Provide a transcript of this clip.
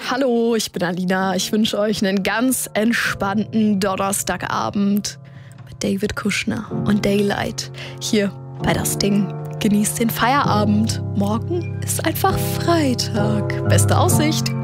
Hallo, ich bin Alina. Ich wünsche euch einen ganz entspannten Donnerstagabend mit David Kushner und Daylight hier bei Das Ding. Genießt den Feierabend. Morgen ist einfach Freitag. Beste Aussicht.